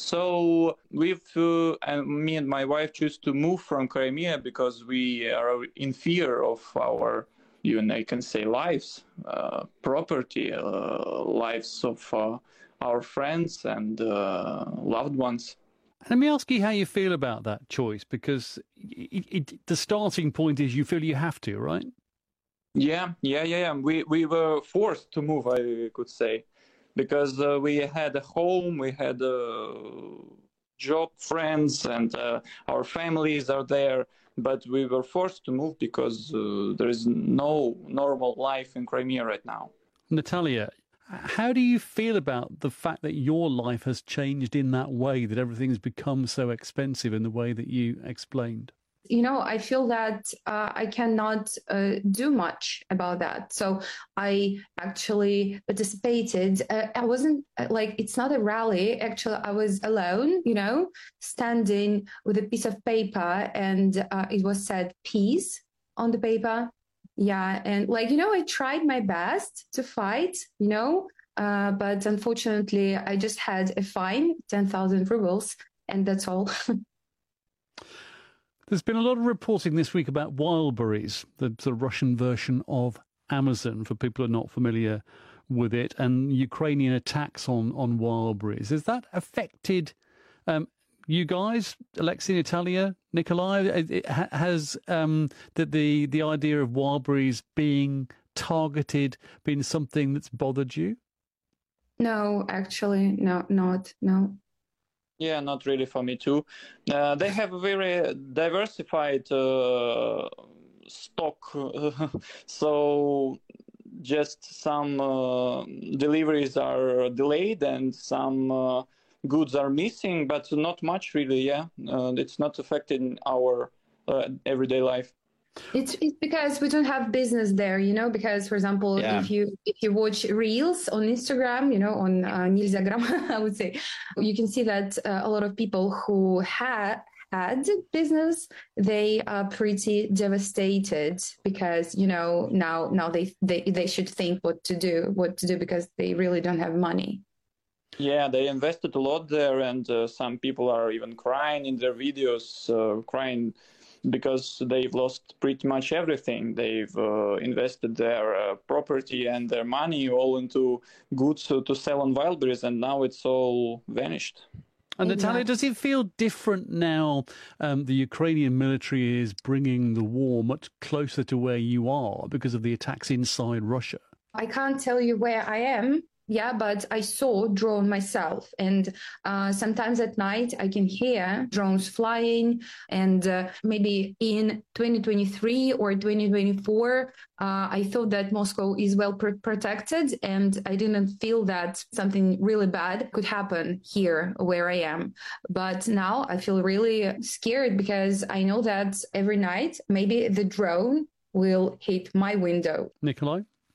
so we've, uh, and me and my wife choose to move from Crimea because we are in fear of our, even I can say, lives, uh, property, uh, lives of uh, our friends and uh, loved ones. Let me ask you how you feel about that choice, because it, it, the starting point is you feel you have to, right? Yeah, yeah, yeah, yeah. We, we were forced to move, I could say, because uh, we had a home, we had a job, friends, and uh, our families are there. But we were forced to move because uh, there is no normal life in Crimea right now. Natalia, how do you feel about the fact that your life has changed in that way, that everything's become so expensive in the way that you explained? You know, I feel that uh, I cannot uh, do much about that. So I actually participated. Uh, I wasn't uh, like, it's not a rally. Actually, I was alone, you know, standing with a piece of paper and uh, it was said peace on the paper. Yeah. And like, you know, I tried my best to fight, you know, uh, but unfortunately, I just had a fine, ten thousand rubles, and that's all. There's been a lot of reporting this week about Wildberries, the sort of Russian version of Amazon, for people who are not familiar with it, and Ukrainian attacks on, on Wildberries. Has that affected um, you guys, Alexei, Natalia, Nikolai? It has um, the, the, the idea of Wildberries being targeted been something that's bothered you? No, actually, no, not, no. Yeah, not really for me too. Uh, they have a very diversified uh, stock, so just some uh, deliveries are delayed and some uh, goods are missing, but not much really. Yeah, uh, it's not affecting our uh, everyday life. It's, it's because we don't have business there, you know, because, for example, yeah. if you if you watch Reels on Instagram, you know, on uh, Nilzagram, I would say, you can see that uh, a lot of people who had had business, they are pretty devastated because, you know, now now they, they, they should think what to do, what to do because they really don't have money. Yeah, they invested a lot there, and uh, some people are even crying in their videos, uh, crying because they've lost pretty much everything. They've uh, invested their uh, property and their money all into goods to, to sell on Wildberries, and now it's all vanished. And Natalia, does it feel different now? Um, the Ukrainian military is bringing the war much closer to where you are because of the attacks inside Russia. I can't tell you where I am. Yeah, but I saw drone myself, and uh, sometimes at night I can hear drones flying. And uh, maybe in twenty twenty-three or twenty twenty-four, uh, I thought that Moscow is well pr- protected, and I didn't feel that something really bad could happen here where I am. But now I feel really scared because I know that every night maybe the drone will hit my window. Nikolai?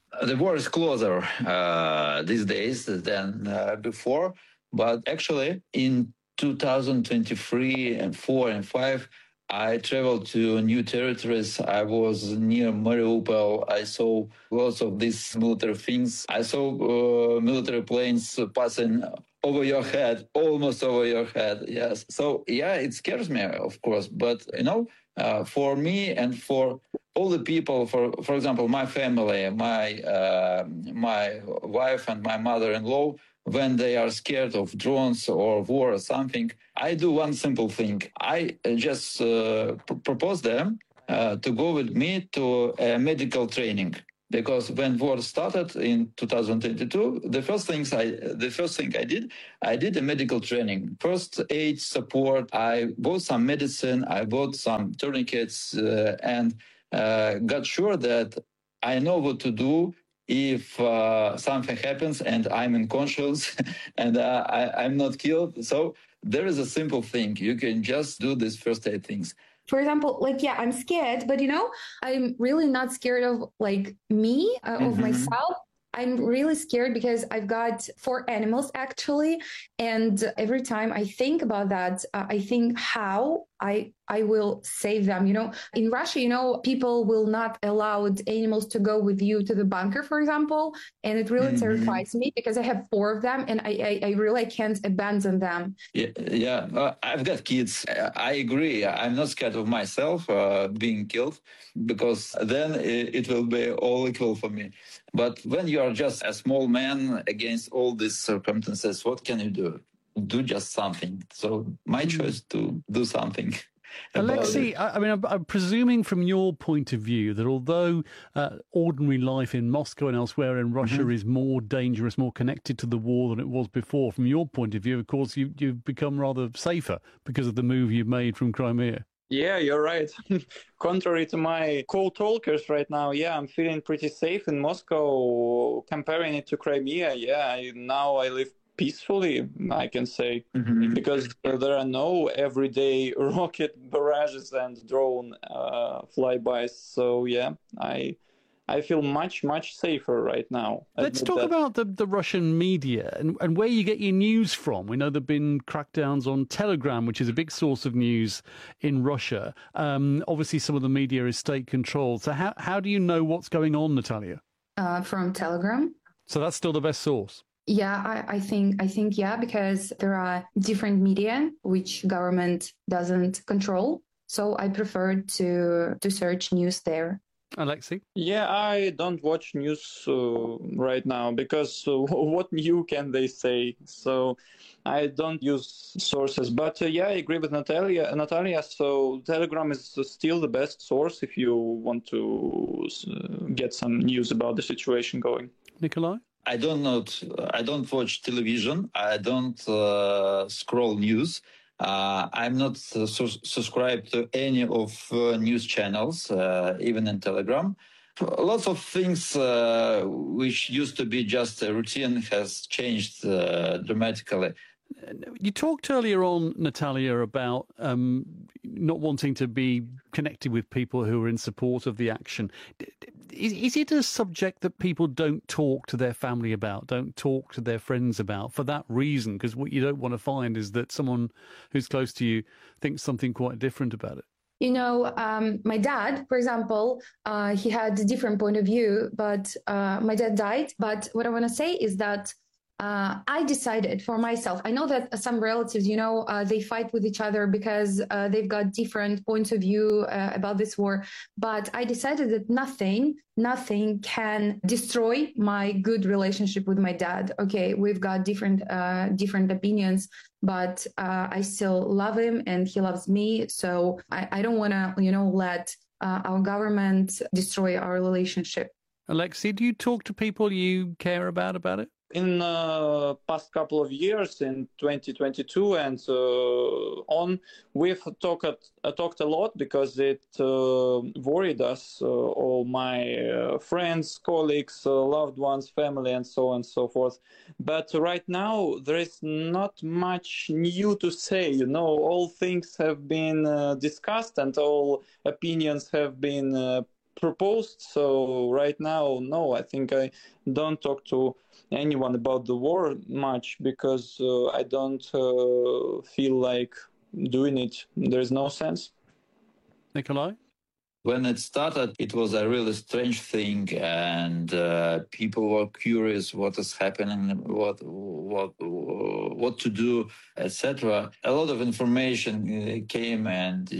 The war is closer uh, these days than uh, before, but actually in two thousand twenty-three and four and five, I traveled to new territories. I was near Mariupol. I saw lots of these military things. I saw uh, military planes passing over your head, almost over your head. Yes. So yeah, it scares me, of course. But you know, uh, for me and for all the people, for for example, my family, my uh, my wife and my mother-in-law, when they are scared of drones or war or something, I do one simple thing. I just uh, pr- propose them uh, to go with me to a medical training. Because when war started in two thousand twenty-two, the first things I, the first thing I did, I did a medical training, first aid support. I bought some medicine, I bought some tourniquets, uh, and uh, got sure that I know what to do if uh, something happens and I'm unconscious and uh, I, I'm not killed. So there is a simple thing. You can just do these first aid things. For example, like, yeah, I'm scared, but, you know, I'm really not scared of, like, me, uh, mm-hmm. of myself. I'm really scared because I've got four animals, actually. And every time I think about that, uh, I think how I I will save them. You know, in Russia, you know, people will not allow animals to go with you to the bunker, for example. And it really mm-hmm. terrifies me because I have four of them and I, I, I really can't abandon them. Yeah, yeah. Uh, I've got kids. I agree. I'm not scared of myself uh, being killed because then it, it will be all equal for me. But when you are just a small man against all these circumstances, what can you do? Do just something. So my choice to do something. Alexei, I, I mean, I'm, I'm presuming from your point of view that although uh, ordinary life in Moscow and elsewhere in Russia mm-hmm. is more dangerous, more connected to the war than it was before, from your point of view, of course, you, you've become rather safer because of the move you've made from Crimea. Yeah, you're right. Contrary to my co-talkers right now, yeah, I'm feeling pretty safe in Moscow. Comparing it to Crimea, yeah, I, now I live peacefully, I can say, mm-hmm. because there are no everyday rocket barrages and drone uh, flybys. So yeah, I I feel much, much safer right now. Let's talk that. about the, the Russian media and, and where you get your news from. We know there have been crackdowns on Telegram, which is a big source of news in Russia. Um, obviously, some of the media is state-controlled. So how, how do you know what's going on, Natalia? Uh, from Telegram. So that's still the best source? Yeah, I, I think I think yeah, because there are different media which government doesn't control. So I prefer to to search news there. Alexei? Yeah, I don't watch news uh, right now because uh, what new can they say? So I don't use sources. But uh, yeah, I agree with Natalia. Natalia. So Telegram is still the best source if you want to uh, get some news about the situation going. Nikolai? I don't know. I don't watch television. I don't uh, scroll news. Uh, I'm not uh, su- subscribed to any of uh, news channels, uh, even in Telegram. Lots of things uh, which used to be just a routine has changed uh, dramatically. You talked earlier on, Natalia, about um, not wanting to be connected with people who are in support of the action. Is, is it a subject that people don't talk to their family about, don't talk to their friends about for that reason? Because what you don't want to find is that someone who's close to you thinks something quite different about it. You know, um, my dad, for example, uh, he had a different point of view, but uh, my dad died. But what I want to say is that Uh, I decided for myself. I know that some relatives, you know, uh, they fight with each other because uh, they've got different points of view uh, about this war. But I decided that nothing, nothing can destroy my good relationship with my dad. Okay, we've got different, uh, different opinions, but uh, I still love him and he loves me. So I, I don't want to, you know, let uh, our government destroy our relationship. Alexei, do you talk to people you care about about it? In the uh, past couple of years, in twenty twenty-two and uh, on, we've talked uh, talked a lot because it uh, worried us, uh, all my uh, friends, colleagues, uh, loved ones, family, and so on and so forth. But right now, there is not much new to say. You know, all things have been uh, discussed and all opinions have been uh, proposed. So right now, no, I think I don't talk to anyone about the war much because uh, I don't uh, feel like doing it. There's no sense. Nikolai? When it started, it was a really strange thing, and uh, people were curious what is happening, what what what to do, et cetera. A lot of information came, and uh,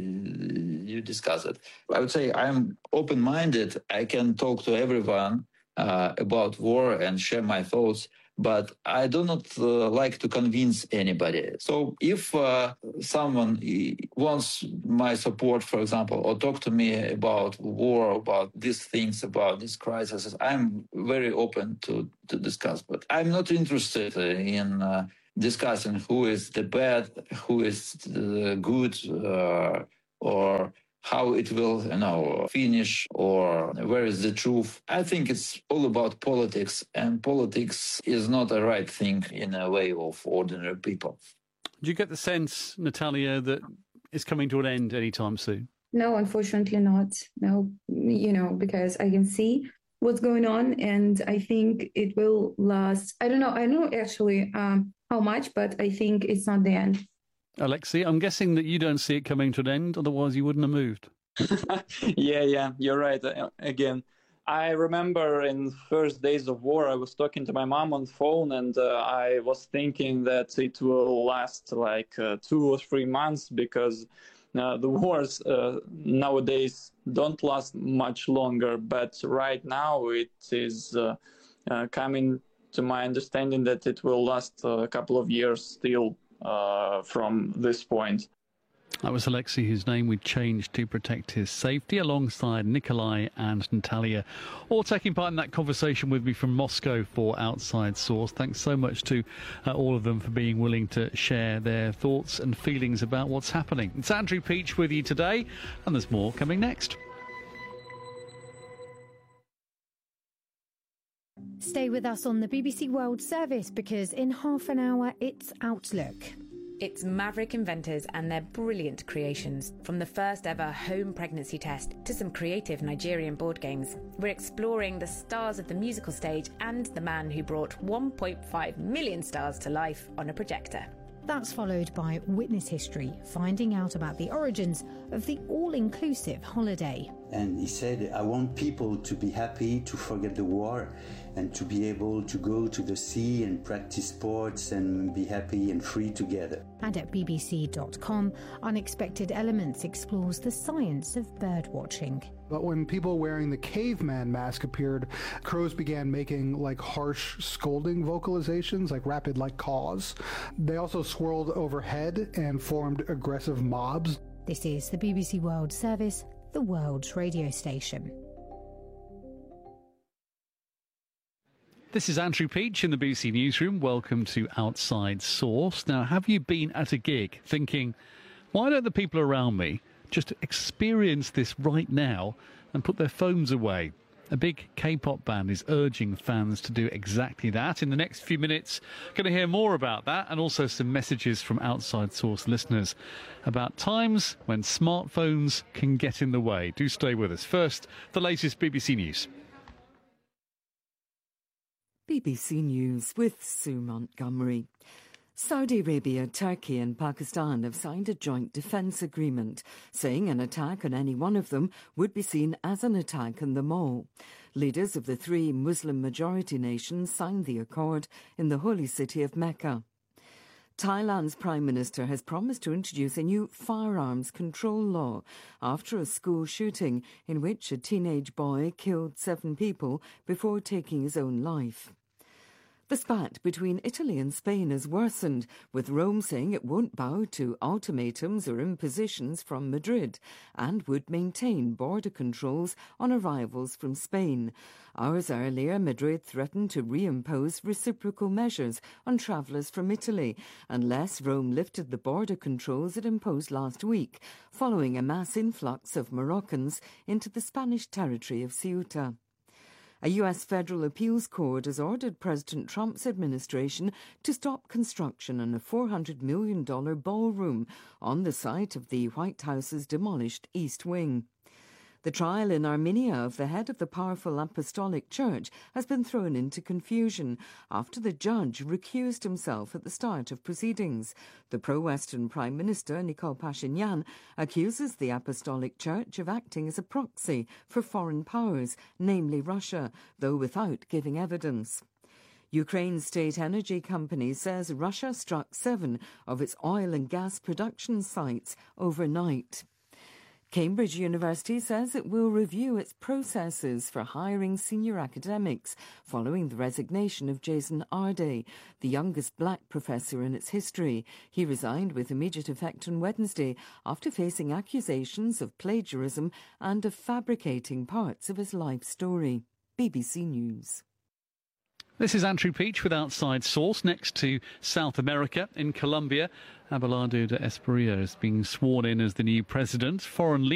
you discuss it. I would say I'm open-minded. I can talk to everyone uh, about war and share my thoughts, but I do not uh, like to convince anybody. So if uh, someone wants my support, for example, or talk to me about war, about these things, about these crises, I'm very open to, to discuss. But I'm not interested in uh, discussing who is the bad, who is the good, uh, or how it will, you know, finish, or where is the truth. I think it's all about politics, and politics is not a right thing in a way of ordinary people. Do you get the sense, Natalia, that it's coming to an end anytime soon? No, unfortunately not. No, you know, because I can see what's going on, and I think it will last. I don't know. I don't know actually um, how much, but I think it's not the end. Alexei, I'm guessing that you don't see it coming to an end, otherwise you wouldn't have moved. yeah, yeah, you're right. Uh, again, I remember in the first days of war, I was talking to my mom on the phone, and uh, I was thinking that it will last like uh, two or three months because uh, the wars uh, nowadays don't last much longer. But right now it is uh, uh, coming to my understanding that it will last a couple of years still. Uh, from this point. That was Alexei, whose name we changed to protect his safety, alongside Nikolai and Natalia, all taking part in that conversation with me from Moscow for Outside Source. Thanks so much to uh, all of them for being willing to share their thoughts and feelings about what's happening. It's Andrew Peach with you today, and there's more coming next. Stay with us on the B B C World Service because in half an hour it's Outlook. It's maverick inventors and their brilliant creations. From the first ever home pregnancy test to some creative Nigerian board games, we're exploring the stars of the musical stage and the man who brought one point five million stars to life on a projector. That's followed by Witness History, finding out about the origins of the all-inclusive holiday. And he said, I want people to be happy, to forget the war, and to be able to go to the sea and practice sports and be happy and free together. And at B B C dot com, Unexpected Elements explores the science of bird watching. But when people wearing the caveman mask appeared, crows began making like harsh scolding vocalizations, like rapid like caws. They also swirled overhead and formed aggressive mobs. This is the B B C World Service, the world's radio station. This is Andrew Peach in the B B C Newsroom. Welcome to Outside Source. Now, have you been at a gig thinking, why don't the people around me just experience this right now and put their phones away? A big K-pop band is urging fans to do exactly that. In the next few minutes, going to hear more about that and also some messages from Outside Source listeners about times when smartphones can get in the way. Do stay with us. First, the latest B B C News. B B C News with Sue Montgomery. Saudi Arabia, Turkey and Pakistan have signed a joint defence agreement, saying an attack on any one of them would be seen as an attack on them all. Leaders of the three Muslim-majority nations signed the accord in the holy city of Mecca. Thailand's Prime Minister has promised to introduce a new firearms control law after a school shooting in which a teenage boy killed seven people before taking his own life. The spat between Italy and Spain has worsened, with Rome saying it won't bow to ultimatums or impositions from Madrid and would maintain border controls on arrivals from Spain. Hours earlier, Madrid threatened to reimpose reciprocal measures on travellers from Italy unless Rome lifted the border controls it imposed last week, following a mass influx of Moroccans into the Spanish territory of Ceuta. A U S federal appeals court has ordered President Trump's administration to stop construction on a four hundred million dollars ballroom on the site of the White House's demolished East Wing. The trial in Armenia of the head of the powerful Apostolic Church has been thrown into confusion after the judge recused himself at the start of proceedings. The pro-Western Prime Minister, Nikol Pashinyan, accuses the Apostolic Church of acting as a proxy for foreign powers, namely Russia, though without giving evidence. Ukraine's state energy company says Russia struck seven of its oil and gas production sites overnight. Cambridge University says it will review its processes for hiring senior academics following the resignation of Jason Arday, the youngest black professor in its history. He resigned with immediate effect on Wednesday after facing accusations of plagiarism and of fabricating parts of his life story. B B C News. This is Andrew Peach with Outside Source. Next to South America, in Colombia, Abelardo de Espriu is being sworn in as the new president. Foreign leaders